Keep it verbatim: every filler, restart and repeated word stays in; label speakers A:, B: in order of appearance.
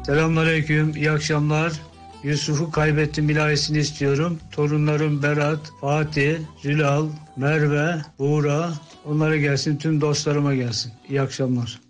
A: Selamünaleyküm, iyi akşamlar. Yusuf'u kaybettim ilahesini istiyorum. Torunlarım Berat, Fatih, Zülal, Merve, Buğra, onlara gelsin, tüm dostlarıma gelsin. İyi akşamlar.